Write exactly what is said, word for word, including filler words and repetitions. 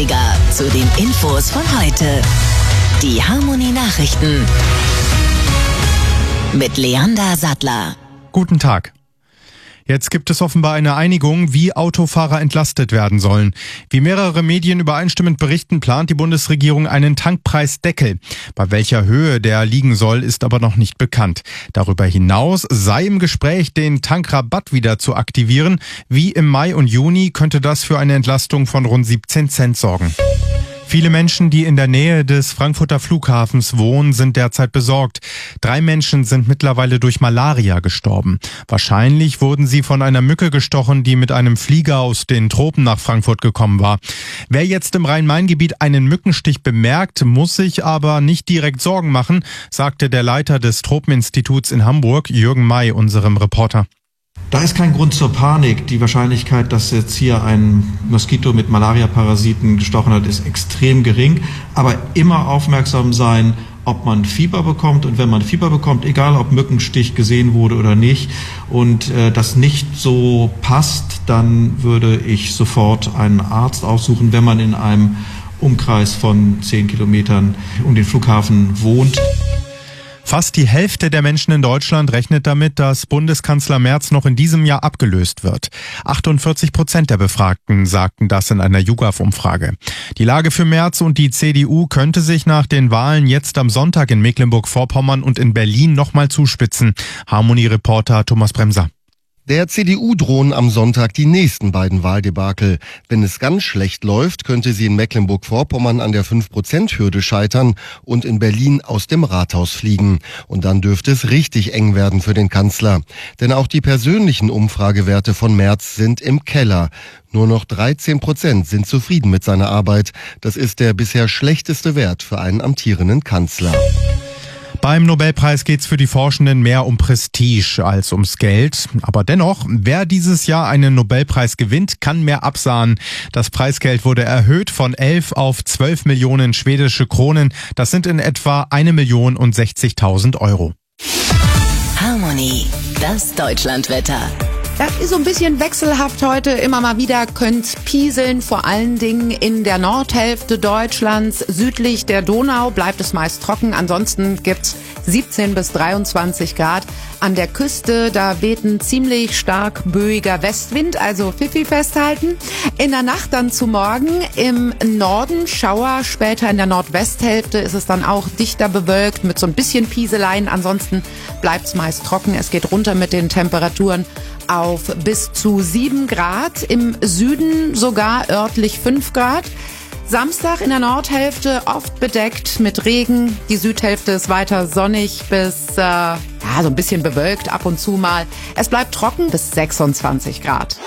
neunziger zu den Infos von heute. Die Harmonie Nachrichten mit Leander Sattler. Guten Tag. Jetzt gibt es offenbar eine Einigung, wie Autofahrer entlastet werden sollen. Wie mehrere Medien übereinstimmend berichten, plant die Bundesregierung einen Tankpreisdeckel. Bei welcher Höhe der liegen soll, ist aber noch nicht bekannt. Darüber hinaus sei im Gespräch, den Tankrabatt wieder zu aktivieren. Wie im Mai und Juni könnte das für eine Entlastung von rund siebzehn Cent sorgen. Viele Menschen, die in der Nähe des Frankfurter Flughafens wohnen, sind derzeit besorgt. Drei Menschen sind mittlerweile durch Malaria gestorben. Wahrscheinlich wurden sie von einer Mücke gestochen, die mit einem Flieger aus den Tropen nach Frankfurt gekommen war. Wer jetzt im Rhein-Main-Gebiet einen Mückenstich bemerkt, muss sich aber nicht direkt Sorgen machen, sagte der Leiter des Tropeninstituts in Hamburg, Jürgen May, unserem Reporter. Da ist kein Grund zur Panik. Die Wahrscheinlichkeit, dass jetzt hier ein Moskito mit Malaria-Parasiten gestochen hat, ist extrem gering. Aber immer aufmerksam sein, ob man Fieber bekommt. Und wenn man Fieber bekommt, egal ob Mückenstich gesehen wurde oder nicht, und äh, das nicht so passt, dann würde ich sofort einen Arzt aufsuchen, wenn man in einem Umkreis von zehn Kilometern um den Flughafen wohnt. Fast die Hälfte der Menschen in Deutschland rechnet damit, dass Bundeskanzler Merz noch in diesem Jahr abgelöst wird. achtundvierzig Prozent der Befragten sagten das in einer YouGov-Umfrage. Die Lage für Merz und die C D U könnte sich nach den Wahlen jetzt am Sonntag in Mecklenburg-Vorpommern und in Berlin nochmal zuspitzen. Harmonie-Reporter Thomas Bremser. Der C D U drohen am Sonntag die nächsten beiden Wahldebakel. Wenn es ganz schlecht läuft, könnte sie in Mecklenburg-Vorpommern an der fünf Prozent Hürde scheitern und in Berlin aus dem Rathaus fliegen. Und dann dürfte es richtig eng werden für den Kanzler. Denn auch die persönlichen Umfragewerte von Merz sind im Keller. Nur noch dreizehn Prozent sind zufrieden mit seiner Arbeit. Das ist der bisher schlechteste Wert für einen amtierenden Kanzler. Beim Nobelpreis geht's für die Forschenden mehr um Prestige als ums Geld. Aber dennoch, wer dieses Jahr einen Nobelpreis gewinnt, kann mehr absahnen. Das Preisgeld wurde erhöht von elf auf zwölf Millionen schwedische Kronen. Das sind in etwa eine Million und sechzigtausend Euro. Harmonie, das Deutschlandwetter. Das ist so ein bisschen wechselhaft heute. Immer mal wieder könnt's pieseln, vor allen Dingen in der Nordhälfte Deutschlands. Südlich der Donau bleibt es meist trocken. Ansonsten gibt's siebzehn bis dreiundzwanzig Grad. An der Küste, da weht ein ziemlich stark böiger Westwind, also Pfiffi festhalten. In der Nacht dann zu morgen im Norden Schauer, später in der Nordwesthälfte ist es dann auch dichter bewölkt mit so ein bisschen Pieseleien. Ansonsten bleibt's meist trocken. Es geht runter mit den Temperaturen auf bis zu sieben Grad, im Süden sogar örtlich fünf Grad. Samstag in der Nordhälfte oft bedeckt mit Regen. Die Südhälfte ist weiter sonnig bis äh, ja, so ein bisschen bewölkt ab und zu mal. Es bleibt trocken bis sechsundzwanzig Grad.